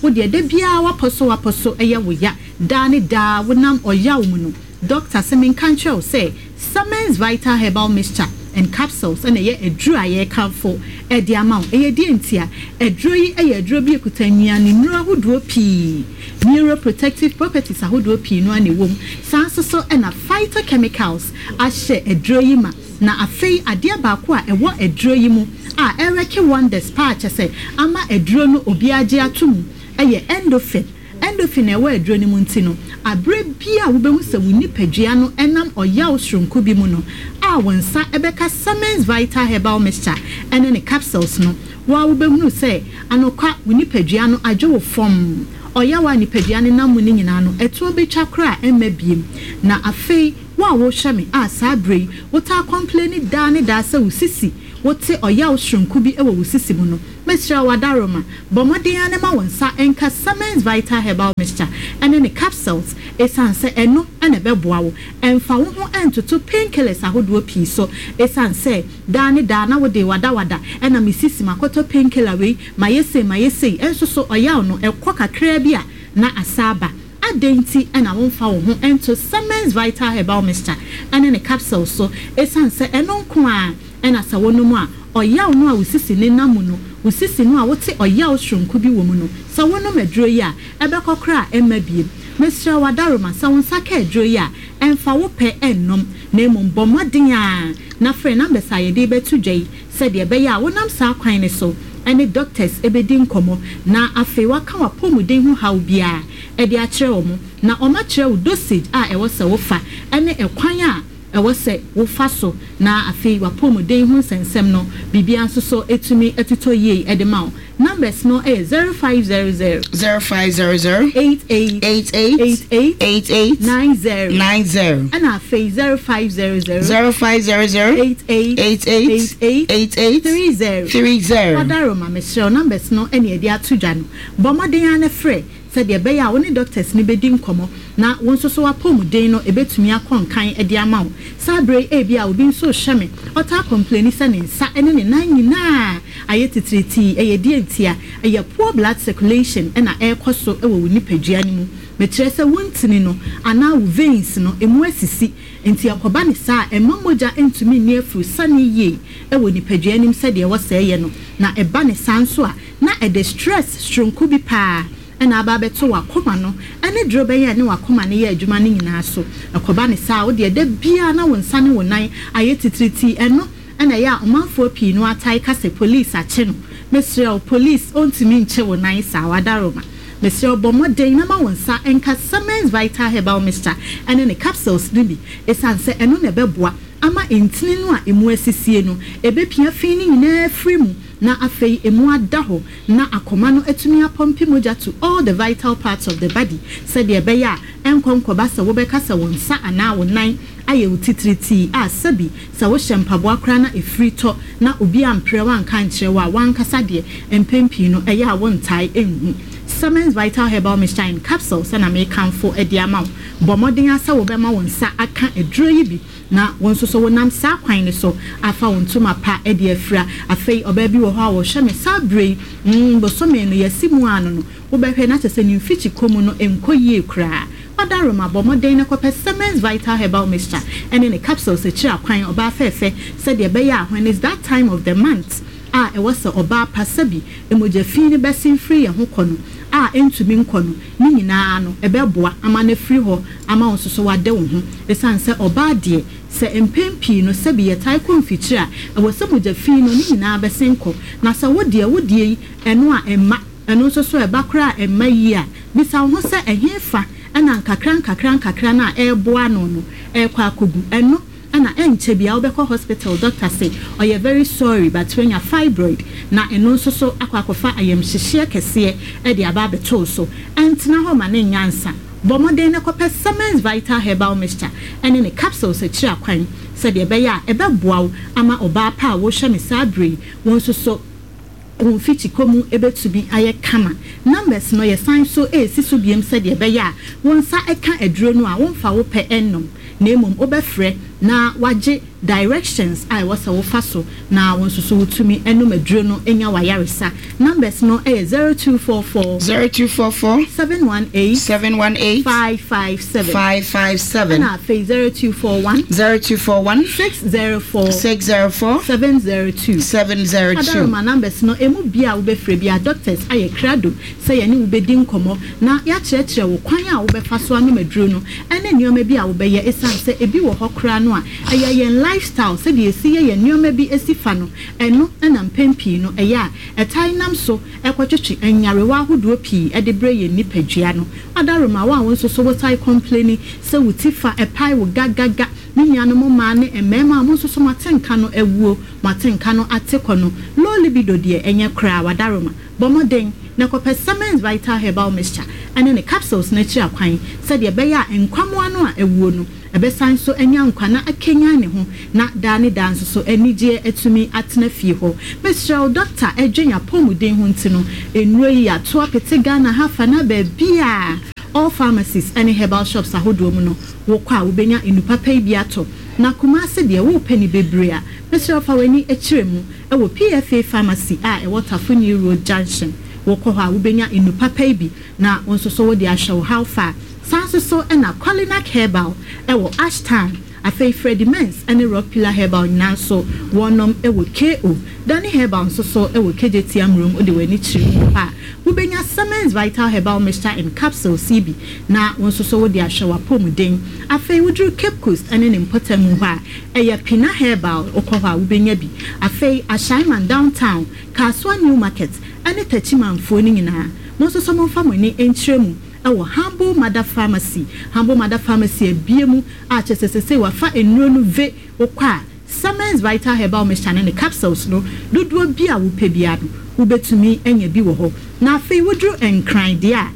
wo de de bia wa poso wa poso eye wo ya da ne da wonam oya wo mu no doctor se men kan tell say Summons Vital Herbal Mixture and capsules and a drew a can for a the amount a dientia a drew a drew be kutania ni nura who drew p neuroprotective properties a who drew p no any womb sanso and a phytochemicals a share a drew na afei adia baako a ewo aduro yi mu a ereke one dispatch say ama aduro no obi age atum eye endorphin endorphin ewo aduro ni mu ntino abre bia wo behu se woni padua no enam oyaw sronko bi mu no a wonsa ebeka Summons Vital Herbal Mixture ene ne capsules no wa wo behu se anoka woni padua no adwo fom oyawa ni padua ne namu ni nyina no eto betwa kra emabiem na afei wa wo hweme a sabre wota complain da ne da se usisi wote oyaw sronko bi ewo usisi mu no mesra wadaroma bomodin ane ma wonsa enka Summons Vital Herbal Mixture ene ne capsules esanse eno ene beboa wo emfa wo ho entoto painkillers ahodo pi so esanse da ne da na wo de wada wada ena misisi makoto painkiller we mayese mayese enso so oyaw no ekwa kakra bi a na asaba adenti ena wonfa wo ho ento Summons Vital Herbal Mixture ene ne capsules so esanse eno nko a ena sa wono a oyaw no a usisi ne namu no usisi no a wote oyaw sronko bi wo mu no sa wono maduro yi a ebekokra emabie mesra wadaroma sa wonsa ka aduro yi a emfa wo pe ennom na emom bomodin a na frɛ number sa ye de betu dwai sɛ de be ya wonam sa kwan ne so ene doctors ebedi nkomo na afei waka wa pomuden ho haw bia e de akyerɛ wo mu na oma kyerɛ wo dosage a ɛwɔ sɛ wo fa ene ekwan a ewo se wo fa so na afei wa pomuden hu sensem no bibia nso so etumi etito ye edema numbers no is zero five zero zero zero five zero zero eight eight eight eight eight eight eight eight nine zero nine zero and afei zero five zero zero zero five zero zero eight eight eight eight eight eight three zero three zero wadaroma mesho numbers no ene e dia to dwa no bomoden ane frɛ said the beya woni doctors ni bedi nkomo na wonso so apomuden no ebetumi akonkan edi amawo sabre e bia obi nso hweme ota complain se ne nsa ene ne nan nyina ayetitriti eyedi entia eye poor blood circulation ena e koso ewo woni padua ni mu mekyerɛ sɛ wontini no ana wo veins no emu asisi enti akoba ne sa emamoja entumi ne afuru sane ye ewo ni padua nim sɛ de wo sɛ ye no na eba ne sanso a na e de stress stronko bi pa ena aba beto wakoma no ene dro be ye ne wakoma ne ye adwuma ne nyina so akoba ne sa wo de da bia na wonsa ne wonan ayetitriti eno ena ya omanfo pii no atai kase police ache no mesrel police ontimi nche wonan sa wadaroma mesrel bomoden na ma wonsa enka Summons Vital Herbal Mixture ene ne capsules nibi esanse eno ne beboa ama entini no a emu asisie no ebepia fi ni nyina free mu na afei emu adaho na akoma no etumi apompi moja to all the vital parts of the body said the beya enkonkoba se wo beka se wonsa ana wonan aye utitriti a sabi se wo hyempaboa akra na efri to na obi ampre wan kan kire wa wan kasa de empempi no eye a wontai enhu Summons Vital Herbal Mixture in capsules na me kan for ediamau bomodin asa wo bema wonsa aka eduro yi bi na wonso so wonam sa kwan ne so afa wontuma pa e de afra afei oba bi wo ho a wo hwe me sabre mm bosome no yasimu anu no wo behwe na tese ni mfichi komu no enkoyie kra wadaroma bomodin ne kopɛ Summons Vital Herbal Mixture and in the capsules e kira kwan oba fefe said the beya when is that time of the month a e was oba pasabi emoja fi ne besin free ho kono a entumi nkono ni nyina no ebeboa ama na free ho ama won so wade wo ho esanse oba de se empempi no se bi yetai konfitire a ewo se moja fi no ni nyina besenko na se wode wode eno a emma eno so so eba kra emma yi a bisa ho se ehefa ana nkakran kakran kakran na eboa no no ekwa akogu eno ana enche bia obekọ hospital doctor say oh you very sorry but when you fibroid na eno so so akwakofa ayem hyehye kese e de aba beto so entina ho ma ne nyansa bomoden ne kopɛ Summons Vital Herbal Mixture ene ne capsules e kira kwan se de be ya ebe boawo ama oba pa wo hwe me sabre won so so won fiti komu ebetubi aye kama numbers no ye sign so e siso biem se de be ya won sa eka aduro no a won fa wo pɛ ennom na emom obɛfrɛ na waje directions I was a wofaso na won so so wutumi enum aduro no enya wayaresa. Numbers no eh zero two four four zero two four four seven one eight seven one eight five five seven five five seven na fe zero two four one zero two four one six zero four six zero four seven zero two seven zero two. Adaroma numbers no emu bia wo be frɛ bia doctors aye krado say ye ni wo be di nkomo na ya kyerɛkyerɛ wo kwan a wo be fa so anum aduro no ene nneɔma bi a wo be ye esan sɛ ebi wo hɔ kra no a ɛyɛ yɛn lifestyle sɛ de esi ye nneɔma bi esi fa no ɛno ɛna mpempi no ɛyɛ a ɛtai nam so ɛkɔtwetwe enyarewa ahodoɔ pii ɛde bre ye nipadua no. Adaroma wa won so so wo tai complaining sɛ wo tifa ɛpai wo gagaga ninyano mo ma ne emema mo so so matenka no ewuo matenka no atekɔ no low libido de enye kra wadaroma bomoden na kopɛ Siemens Vital Herbal Mixture ane ne capsules na chi akwan sɛ de bɛyɛ a enkwamo ano a ewuo no ɛbɛsan so enya nkwa na akenya ne ho na da ne dan so so anigye etumi atena fie hɔ. Mister Doctor Edwenya Pomuden ho ntino enuro yi ato apete Ghana hafa na ba bia all pharmacies and herbal shops ahodo mu no wo kwa wo benya enupa pay bi ato na Kumasi de wo penny bebrea Mister Fawani echiremu e wo P F A pharmacy a e Waterfuni Road Junction wo kwa ha wo benya enupa pay bi na wonso so wo de ahwe how far sanso so e na Qualinak Herbal e wo Ashtown afei Freddy Mens and Rock Pillar Herbal nanso wonom e wo K O Danny Herbal so so e wo K J T M room o de wani chiri pa wo benya Siemens Vital Herbal Mixture in capsule C B na wonso so wo de ahwe pomuden afei wo dru Cape Coast and in Potamu ha e ya Pina Herbal okwa wo benya bi afei Ashaiman downtown Kaswa New Market ane tachimanfo ni nyina mo so so mo fa mo ni entremu ewo Humble Mother Pharmacy Humble Mother Pharmacy ebiemu a chesesese wa fa enuro no ve okwa Siemens Vital Herbal Mixture ne capsules no dodo bia wo pe bia no wo betumi enya bi wo ho na afei wodru enkran dia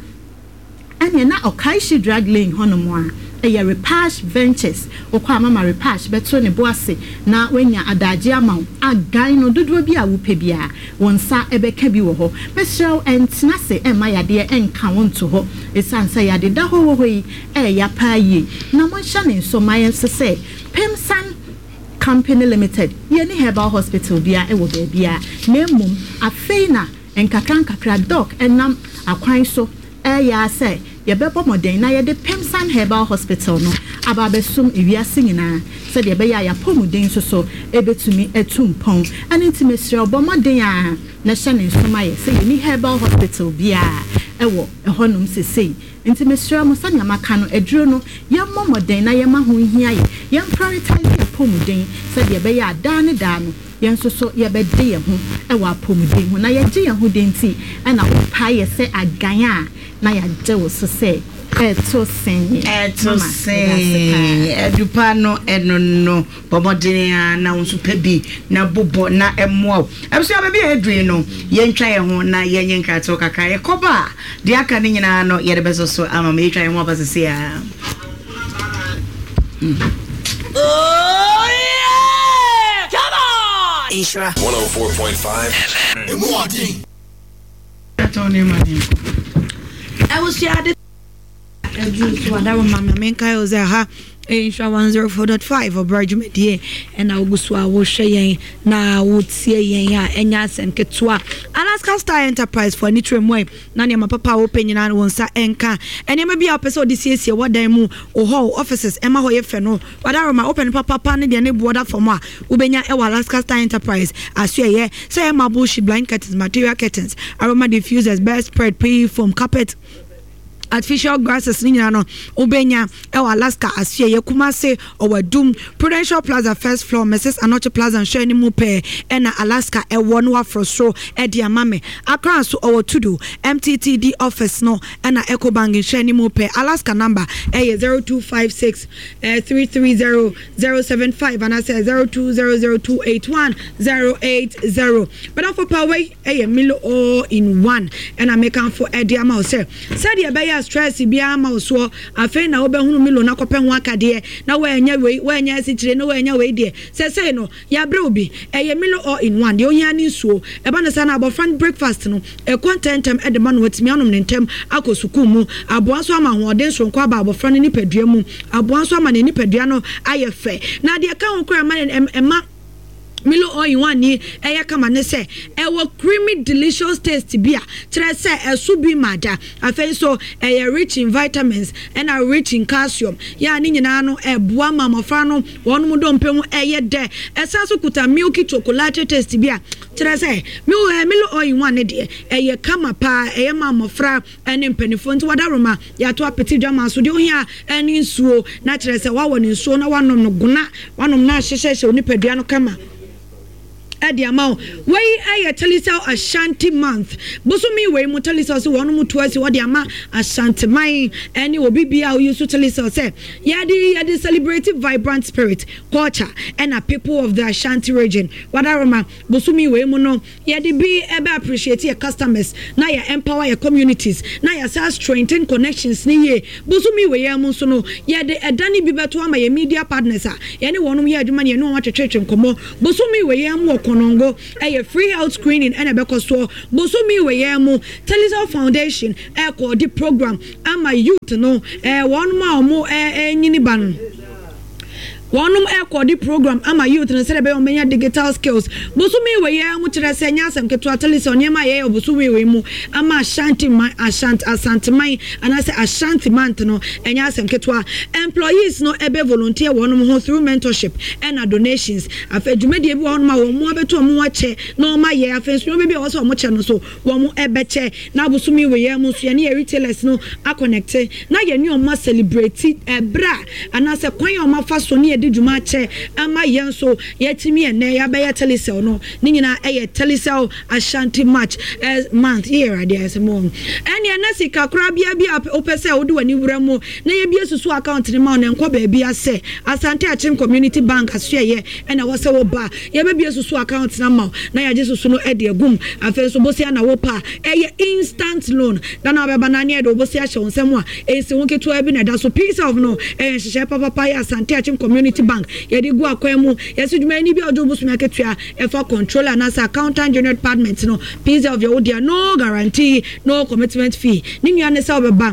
anya na Okaishi Drug Lane honomo a eya Repash Ventures okwa mama Repash betro ne boase na wenya adaje amaw agan no dodo bia wo pe bia wonsa ebeka bi wo ho mesrew entna se ema yade enka wonto ho esansa yade da ho ho yi eya paaye na mo hya ne so mayen se Pemsan Company Limited yeni herbal hospital bia e wo ba bia na mum afei na enkakran kakra doc enam akwan so eya se yebebo modern na yede Pemsan Herbal Hospital no ababesum ewiase nyina se de be ya yapomuden so so ebetumi etumpon anintimesre obomodern a na hye ne nsoma ye se yeni Herbal Hospital bia ewo ehonum sesei intimesre mo sanya maka no eduro no yemmo modern na yema ho hia ye yem prioritize yapomuden se de be ya da ne da no yen so so ye be de ye ho ewo apomuden ho na ye gye ye ho denti na opa ye se agan a na ya je wo so se eto sen eto sen edupa no eno no bomodin na wonso pebi na bobo na emo ebso ya bebi edwe no ye ntwa ye ho na ye nyen krato kaka ye koba de aka ne nyina no ye de beso so ama me twa ye ho abasese ya oh yeah come on Isra one oh four point five Emwadi atone mani I was here Edu to Adaroma Menka Oza ha Insha one oh four point five or Bridgement here and I will go share na would see ya enyas and ketua Alaska Star Enterprise for Nitrim way Nanya my papa open and one sa enka and you may be up episode this year what they move or how offices Emma Hoye Feno but I my open papa pan the any border for moi Ubenya Ewa Alaska Star Enterprise as you yeah say my bullshit blind curtains material curtains aroma diffusers best spread pre foam carpet artificial grasses ni nyana no obenya e Alaska asie ye Kumase Owadum Prudential Plaza first floor Missus Anoche Plaza share ni mu pe e na Alaska e wonu afrostro e di amame Accra so Owotudu M T T D office no e na Ecobank share ni mu pe Alaska number e zero two five six three three zero zero seven five and I say zero two zero zero two eight one zero eight zero but for power e milo all in one and I make am for e di amao say said ye be ebia stress bia ma so afen na obehunu milo na kope ho akade na wanya we wanya asichire na wanya we de se se no ya bre obi eye milo all in one de ohia ni nsuo eba na sa na abofan breakfast no e contentem e de ma no watimi anom ne ntem akosuku mu aboa so ama hoden so nkwa ba abofan ni padua mu aboa so ama ne ni padua no aye fe na de ka ho kra ma ema Milo all in one ni eya kama ne se e wo creamy delicious taste bia tre se e su bi mada afen so e rich in vitamins and are rich in calcium ya ni nyina no e boa mamofra no wonu mu dompem eye de e sa so kuta milky chocolate taste bia tre se Milo Milo all in one ne de eye kama pa eye mamofra ene mpanifo nti wadaroma ya to apeti dwama so de ohia eni nsuo na tre se wa woni nsuo na wanom no guna wanom na hyehye oni padua no kama Edi amount we aye telisel Ashanti month bosumi we mu telisel so wonu mutu asi wodi ama Ashanti mai any obi bia we use telisel say yadi yadi celebrate vibrant spirit culture and a people of the Ashanti region wadaroma bosumi we mu no yadi be ebe appreciate your customers na ya empower your communities na ya sa strengthen connections ni ye bosumi we yam so no yadi edani bi beto ama your media partners a ye ne wonu ye adwuma ne no watwetwe nkomo bosumi we yam Konongo a free health screening and a bekoso bosumi we yemu Telisel Foundation e ko di program ama youth no eh one ma omo eh nyini ban One air program ama youth and said about many digital skills. Busumi we ya mutra senya some ketwatali so nyema ye obusumi we mu ama Ashanti man Ashanti Ashanti man and I say Ashanti man no enya some ketwa employees no ebe volunteer one ho through mentorship and donations. Afa dwumade bi one ma wo mu abeto mu ache no ma ye afa so be also mo che no so wo mu ebeche na busumi we ya mu so ye ne retailers no a connect na ye ne o ma celebrate ebra and I say kwan ye o ma fa so ne di dwuma che ama yen so yetimi ene ya be ya telisel no ni nyina eye telisel Ashanti match as month here there is more ene na sika kra bia bia opese wo de wani wura mu na ye bia susu account ni ma na enko ba bia se Asante Achim Community Bank asye ene wo se wo ba ye be bia susu account na ma na ya je susu no e de agum afen so bosia na wo pa eye instant loan da na be banana e do bosia hye wonsem a e se won keto abi na da so piece of no e hye papa pa ya Asante Achim Community Bank yedi go akwemu yesu dwuma ni bi odo busumi aketua efa controller na sa accountant general department no piece of your order no guarantee no commitment fee ni nua ne sa obeba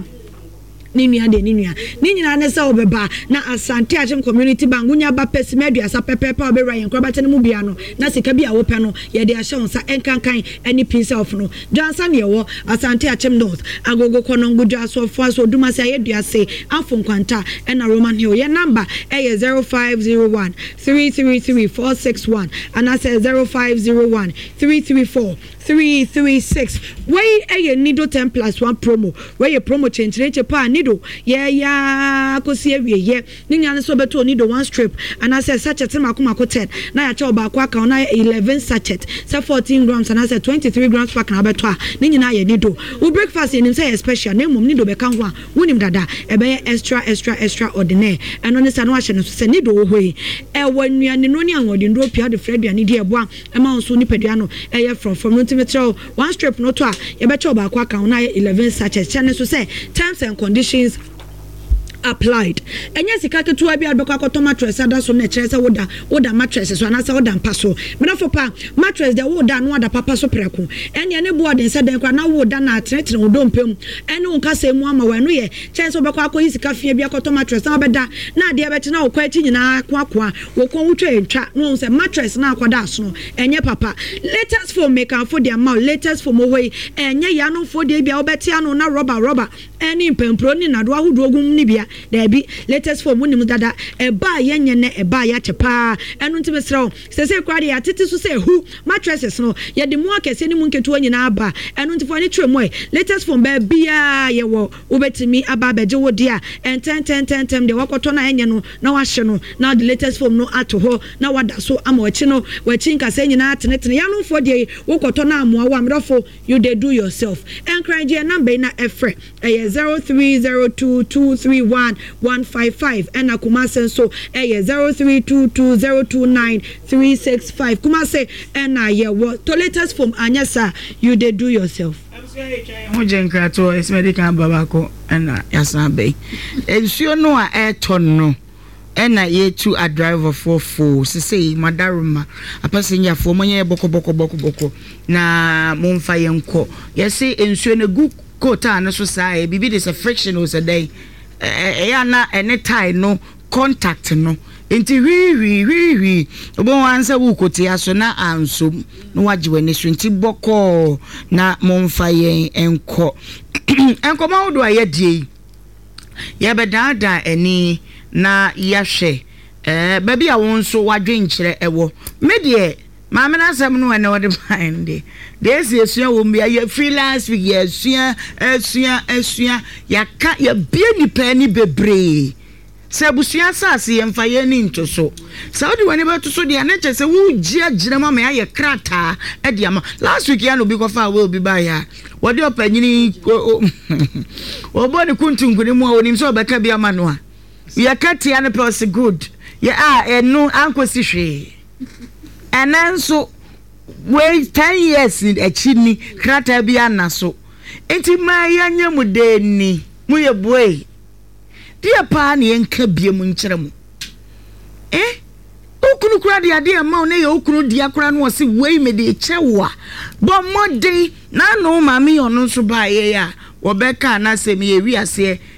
ni nua de ni nua ni nyina ne sa obeba na Asante Achim Community Bank unya ba pesimadu asa pepepa obe rayen kwa bate ne mu bia no na sika bia wo pe no ye de ahye won sa enkankan any piece of no Johnson ye wo Asante Achim North agogo kono ngudwa so fo so duma se ye dua se afon kwanta and a Roman Hill ye number e zero five zero one three three three four six one and I say zero five zero one three three four three three six wey e nido ten plus one promo wey ye promo change change pa nido ye ya kosi awie ye ni nyane so beto nido one strip and I say sachet makoma ko ten na ya cha oba kwa ka na eleven sachet say fourteen grams and I say twenty-three grams pack na beto a ni nyina ye nido we breakfast ni say special na mum nido be kan ho a wonim dada e be extra extra extra ordinary and on say no ahye no say nido wo hoi e wanuane no ni anwode ndo pia de fred duane di ebo a e ma so ni padua no e ye from from metro one strip no to a ye be cho ba kwa kan na eleven sachets chane so say terms and conditions applied enya sika ketua bia be kwa koto mattress ada so na kire se woda woda mattress so na se woda mpa so me for pa mattress de woda no woda papa so preko enya ne board nse den kwa na woda na atrete no do mpem ene unka se mu ama wanu ye kire se be kwa ko sika fie bia koto mattress na beda na de be na okwa chi nyina kwa kwa wo ko wutwa entwa no se mattress na akoda so enye papa latest for make am for their mouth latest for mo we enye ya no for de bia obeti ano na rubber rubber eni mpempro ni na do ahudu ogum ni bia there be latest for munim dada e ba yenye ne e ba ya chepa enu ntime srawo se se kwade ya tete so se hu mattresses no ye de mu akese ni mu nketu anyina aba enu ntifo ni twem we latest for ba bia ye wo obetimi aba beje wo dia en ten ten ten ten de wakoto na enye no na wahye no na the latest form no ato ho na wada so ama wachi no wachi nka se nyina atenetene ya no fo de wokoto na amoa wa mrofo you dey do yourself encourage your number na efre e zero three zero two two three one one one five five ɛna Kumase nso ɛyɛ zero three two two zero two nine three six five Kumase ɛna yɛwɔ toiletries foam anyasa you dey do yourself. Mo jenkrato es medical babako ɛna yasa bɛyi ensuo no a ɛtɔ no ɛna yetu a driver for four sisi madaruma apasenya for monye boko boko boko boko na momfa yenko yesi ensuo ne gu kota na so sai bibi this a friction was a day ɛya na ɛne tie no contact no enti wi wi wi wi obo wansa wu kotia so na ansom no wagye wani so enti boko na momfa yen enko enko ma wodo ayedie ye bedada eni na yahwe eh baby a won so wadwen kire ewo me de ma me na asem no ene wode mind de de esi esua wo mbi ya freelance week ya esua esua esua ya ka ya bie nipa ni bebre se busua sase ye mfa ye ni ntoso se wode wani beto so de na che se wo gia gire ma me ya krata e de ama last week ya no bi ko fa we obi ba ya wode opanyini obo ni kuntunguni mu a onim so obeka bi ama no a ya katia ne pose good ya a enu ankosi hwe enanso we ten years in achini krata bi anaso enti ma ya nyam de ni mu ye boy dia pa na yenka bie mu nkere mu eh okunu kura dia dia ma na ye okunu dia kura no se we me de chewa bo modern na no ma me ono so ba ye ya wo beka na se me ye wi ase